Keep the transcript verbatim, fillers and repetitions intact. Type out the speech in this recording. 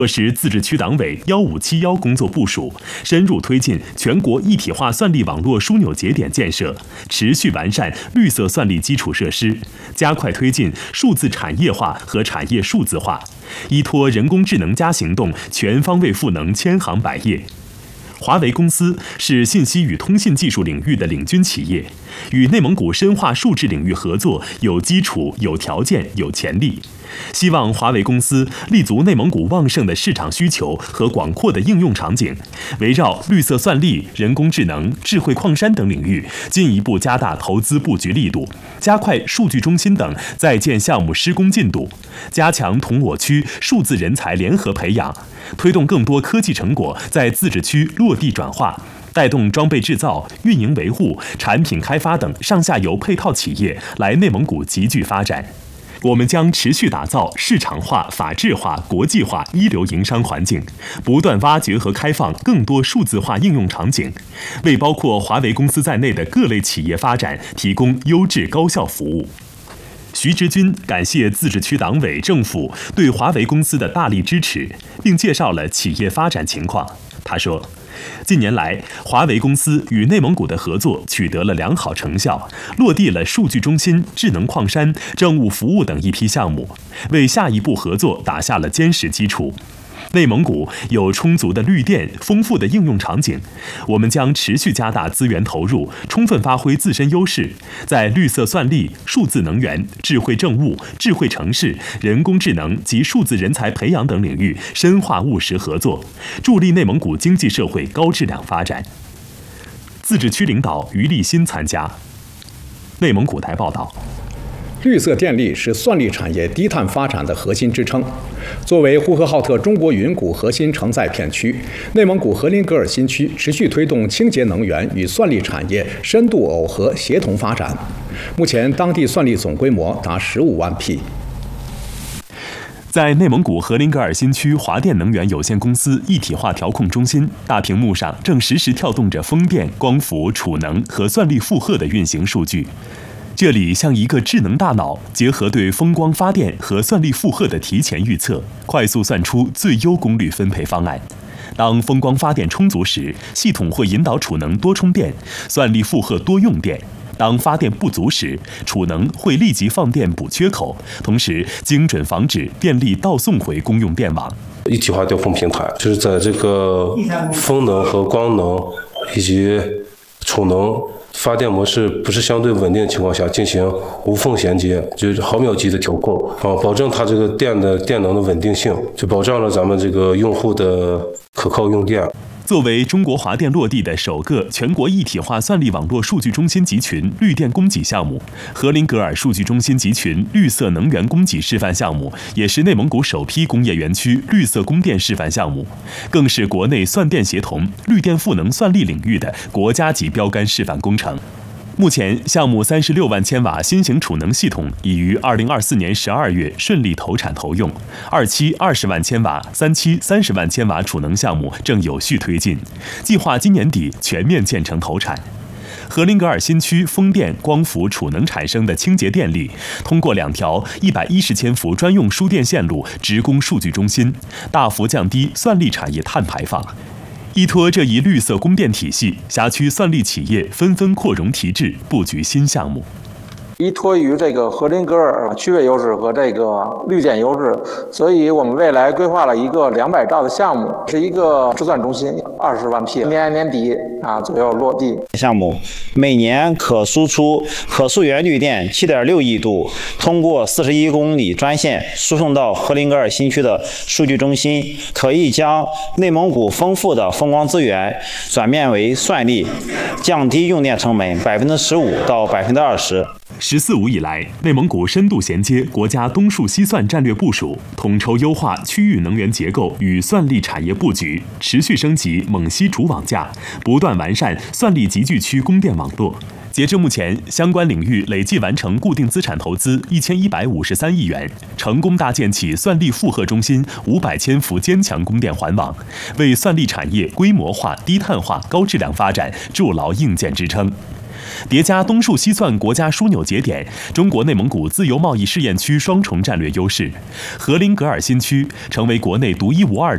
落实自治区党委“幺五七幺”工作部署，深入推进全国一体化算力网络枢纽节点建设，持续完善绿色算力基础设施，加快推进数字产业化和产业数字化，依托人工智能加行动，全方位赋能千行百业。华为公司是信息与通信技术领域的领军企业，与内蒙古深化数智领域合作有基础、有条件、有潜力。希望华为公司立足内蒙古旺盛的市场需求和广阔的应用场景，围绕绿色算力、人工智能、智慧矿山等领域，进一步加大投资布局力度，加快数据中心等在建项目施工进度，加强同我区数字人才联合培养，推动更多科技成果在自治区落地转化，带动装备制造、运营维护、产品开发等上下游配套企业来内蒙古集聚发展。我们将持续打造市场化、法治化、国际化一流营商环境，不断挖掘和开放更多数字化应用场景，为包括华为公司在内的各类企业发展提供优质高效服务。徐直军感谢自治区党委政府对华为公司的大力支持，并介绍了企业发展情况。他说，近年来，华为公司与内蒙古的合作取得了良好成效，落地了数据中心、智能矿山、政务服务等一批项目，为下一步合作打下了坚实基础。内蒙古有充足的绿电、丰富的应用场景，我们将持续加大资源投入，充分发挥自身优势，在绿色算力、数字能源、智慧政务、智慧城市、人工智能及数字人才培养等领域深化务实合作，助力内蒙古经济社会高质量发展。自治区领导于立新参加。内蒙古台报道。 绿色电力是算力产业低碳发展的核心支撑。作为呼和浩特中国云谷核心承载片区，内蒙古和林格尔新区持续推动清洁能源与算力产业深度耦合协同发展。目前，当地算力总规模达十五万匹。 在内蒙古和林格尔新区华电能源有限公司一体化调控中心，大屏幕上正实时跳动着风电、光伏、储能和算力负荷的运行数据。这里像一个智能大脑，结合对风光发电和算力负荷的提前预测，快速算出最优功率分配方案。当风光发电充足时，系统会引导储能多充电，算力负荷多用电。当发电不足时，储能会立即放电补缺口，同时精准防止电力倒送回公用电网。 一体化调控平台就是在这个风能和光能以及储能发电模式不是相对稳定的情况下进行无缝衔接，就是毫秒级的调控啊，保证它这个电的电能的稳定性，就保障了咱们这个用户的可靠用电。 作为中国华电落地的首个全国一体化算力网络数据中心集群绿电供给项目，和林格尔数据中心集群绿色能源供给示范项目，也是内蒙古首批工业园区绿色供电示范项目，更是国内算电协同、绿电赋能算力领域的国家级标杆示范工程。目前，项目三十六万千瓦新型储能系统已于二零二四年十二月顺利投产投用，二期二十万千瓦、三期三十万千瓦储能项目正有序推进，计划今年底全面建成投产。和林格尔新区风电、光伏、储能产生的清洁电力，通过两条一百一十千伏专用输电线路直供数据中心，大幅降低算力产业碳排放。依托这一绿色供电体系，辖区算力企业纷纷扩容提质，布局新项目。 依托于这个和林格尔区位优势和这个绿电优势，所以我们未来规划了一个两百兆的项目，是一个制算中心，二十万匹，年年底啊左右落地。 项目每年可输出可溯源绿电七点六亿度，通过四十一公里专线输送到和林格尔新区的数据中心，可以将内蒙古丰富的风光资源转变为算力，降低用电成本百分之十五到百分之二十。 十四五以来，内蒙古深度衔接国家东数西算战略部署，统筹优化区域能源结构与算力产业布局，持续升级蒙西主网架，不断完善算力集聚区供电网络。截至目前，相关领域累计完成固定资产投资一千一百五十三亿元，成功搭建起算力负荷中心五百千伏坚强供电环网，为算力产业规模化、低碳化、高质量发展筑牢硬件支撑。叠加东数西算国家枢纽节点、中国内蒙古自由贸易试验区双重战略优势，和林格尔新区成为国内独一无二的